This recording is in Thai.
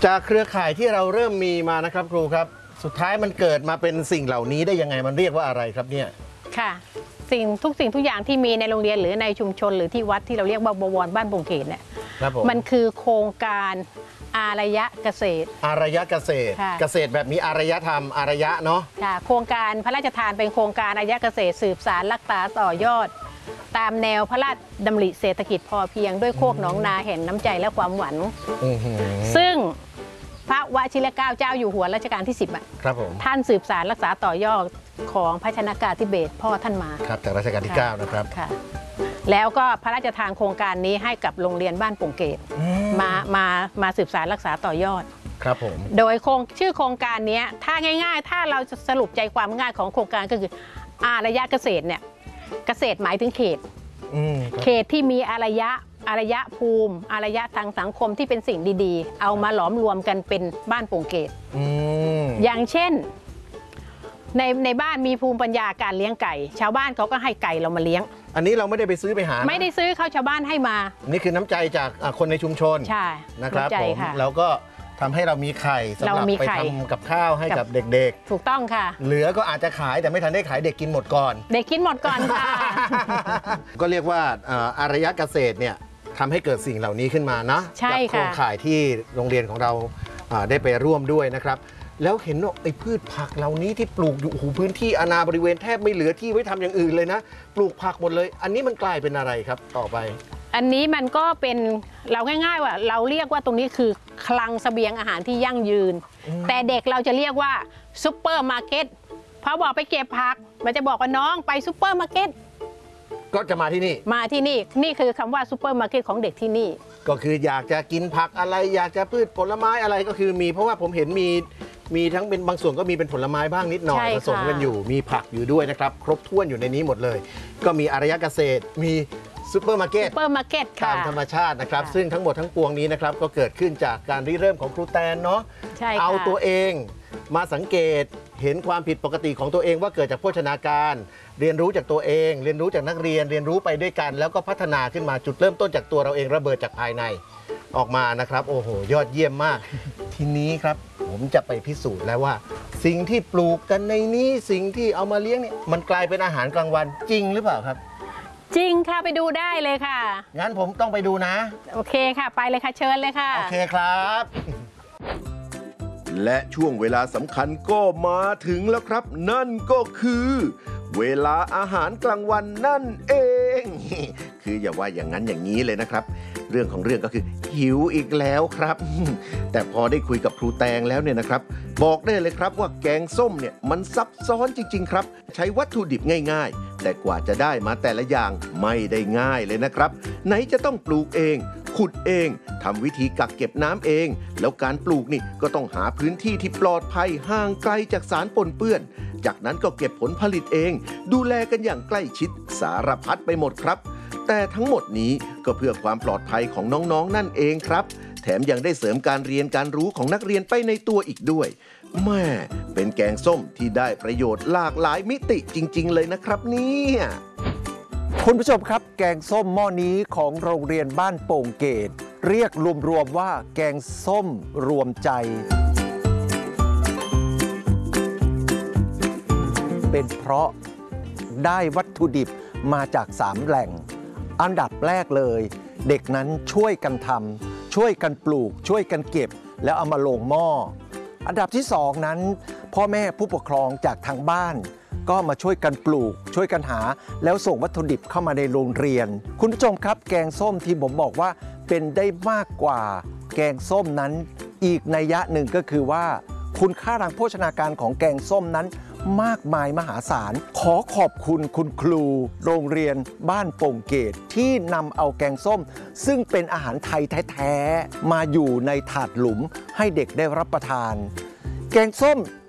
จากเครือข่ายที่เราเริ่มมีมานะครับครูครับสุดท้ายมันเกิดมาเป็นสิ่งเหล่านี้ได้ยังไงมันเรียกว่าอะไรครับเนี่ยค่ะทุกอย่างที่มีในโรงเรียนหรือในชุมชนหรือที่วัดที่เราเรียกว่าบวรบ้านโป่งเขตเนี่ยมันคือโครงการอารยะเกษตรอารยะเกษตรเกษตรแบบมีอารยธรรมอารยะเนาะค่ะโครงการพระราชทานเป็นโครงการอารยะเกษตรสืบสานรักษาต่อยอดตามแนวพระราชดำริเศรษฐกิจพอเพียงด้วยโคกหนองนาแห่งน้ำใจและความหวังซึ่งพระวชิรเกล้าเจ้าอยู่หัวรัชกาลที่10 ครับผมท่านสืบสานรักษาต่อยอดของพระชนกาธิเบศรพ่อท่านมาครับจากรัชกาลที่9นะครับค่ะแล้วก็พระราชทานโครงการนี้ให้กับโรงเรียนบ้านโป่งเกตมาสืบสานรักษาต่อยอดครับผมโดยชื่อโครงการนี้ถ้าง่ายๆถ้าเราจะสรุปใจความง่ายของโครงการก็คืออารยะเกษตรเนี่ยเกษตรหมายถึงเขตที่มีอารยะภูมิอารยะทางสังคมที่เป็นสิ่งดีๆเอามาหลอมรวมกันเป็นบ้านโป่งเกตอย่างเช่นในบ้านมีภูมิปัญญาการเลี้ยงไก่ชาวบ้านเขาก็ให้ไก่เรามาเลี้ยงอันนี้เราไม่ได้ไปซื้อไปหาไม่ได้ซื้อเขาชาวบ้านให้มานี่คือน้ำใจจากคนในชุมชนใช่นะครับผมแล้วก็ทำให้เรามีไข่สำหรับไปทำกับข้าวให้กับเด็กๆถูกต้องค่ะเหลือก็อาจจะขายแต่ไม่ทันได้ขายเด็กกินหมดก่อนเด็กกินหมดก่อนค่ะก็เรียกว่าอารยะเกษตรเนี่ยทำให้เกิดสิ่งเหล่านี้ขึ้นมานะจากโครงข่ายที่โรงเรียนของเราได้ไปร่วมด้วยนะครับแล้วเห็นว่าไอ้พืชผักเหล่านี้ที่ปลูกอยู่โอ้โหพื้นที่อาณาบริเวณแทบไม่เหลือที่ไว้ทำอย่างอื่นเลยนะปลูกผักหมดเลยอันนี้มันกลายเป็นอะไรครับต่อไปอันนี้มันก็เป็นเราง่ายๆว่าเราเรียกว่าตรงนี้คือคลังเสบียงอาหารที่ยั่งยืนแต่เด็กเราจะเรียกว่าซุปเปอร์มาร์เก็ตพอบอกไปเก็บผักมันจะบอกว่าน้องไปซุปเปอร์มาร์เก็ตก็จะมาที่นี่นี่คือคำว่าซุปเปอร์มาร์เก็ตของเด็กที่นี่ก็คืออยากจะกินผักอะไรอยากจะพืชผลไม้อะไรก็คือมีเพราะว่าผมเห็นมีทั้งเป็นบางส่วนก็มีเป็นผลไม้บ้างนิดหน่อยผสมกันอยู่มีผักอยู่ด้วยนะครับครบถ้วนอยู่ในนี้หมดเลยก็มีอารยะเกษตรมีซุปเปอร์มาร์เก็ตตามธรรมชาตินะครับซึ่งทั้งหมดทั้งปวงนี้นะครับก็เกิดขึ้นจากการริเริ่มของครูแตนเนาะเอาตัวเองมาสังเกตเห็นความผิดปกติของตัวเองว่าเกิดจากโภชนาการเรียนรู้จากตัวเองเรียนรู้จากนักเรียนเรียนรู้ไปด้วยกันแล้วก็พัฒนาขึ้นมาจุดเริ่มต้นจากตัวเราเองระเบิดจากภายในออกมานะครับโอ้โหยอดเยี่ยมมากทีนี้ครับผมจะไปพิสูจน์แล้วว่าสิ่งที่ปลูกกันในนี้สิ่งที่เอามาเลี้ยงเนี่ยมันกลายเป็นอาหารกลางวันจริงหรือเปล่าครับจริงค่ะไปดูได้เลยค่ะงั้นผมต้องไปดูนะโอเคค่ะไปเลยค่ะเชิญเลยค่ะโอเคครับและช่วงเวลาสำคัญก็มาถึงแล้วครับนั่นก็คือเวลาอาหารกลางวันนั่นเองคืออย่าว่าอย่างนั้นอย่างนี้เลยนะครับเรื่องของเรื่องก็คือหิวอีกแล้วครับแต่พอได้คุยกับครูแตงแล้วเนี่ยนะครับบอกได้เลยครับว่าแกงส้มเนี่ยมันซับซ้อนจริงๆครับใช้วัตถุดิบง่ายๆแต่กว่าจะได้มาแต่ละอย่างไม่ได้ง่ายเลยนะครับไหนจะต้องปลูกเองขุดเองทำวิธีกักเก็บน้ำเองแล้วการปลูกนี่ก็ต้องหาพื้นที่ที่ปลอดภัยห่างไกลจากสารปนเปื้อนจากนั้นก็เก็บผลผลิตเองดูแลกันอย่างใกล้ชิดสารพัดไปหมดครับแต่ทั้งหมดนี้ก็เพื่อความปลอดภัยของน้องๆนั่นเองครับแถมยังได้เสริมการเรียนการรู้ของนักเรียนไปในตัวอีกด้วยแม่เป็นแกงส้มที่ได้ประโยชน์หลากหลายมิติจริงๆเลยนะครับเนี่ยคุณผู้ชมครับแกงส้มหม้อนี้ของโรงเรียนบ้านโป่งเกตเรียกรวมๆว่าแกงส้มรวมใจเป็นเพราะได้วัตถุดิบมาจาก3แหล่งอันดับแรกเลยเด็กนั้นช่วยกันทำช่วยกันปลูกช่วยกันเก็บแล้วเอามาลงหม้ออันดับที่2นั้นพ่อแม่ผู้ปกครองจากทางบ้านก็มาช่วยกันปลูกช่วยกันหาแล้วส่งวัตถุดิบเข้ามาในโรงเรียนคุณผู้ชมครับแกงส้มที่ผมบอกว่าเป็นได้มากกว่าแกงส้มนั้นอีกนัยยะหนึ่งก็คือว่าคุณค่าทางโภชนาการของแกงส้มนั้นมากมายมหาศาลขอขอบคุณคุณครูโรงเรียนบ้านโป่งเกตที่นำเอาแกงส้มซึ่งเป็นอาหารไทยแท้ๆมาอยู่ในถาดหลุมให้เด็กได้รับประทานแกงส้ม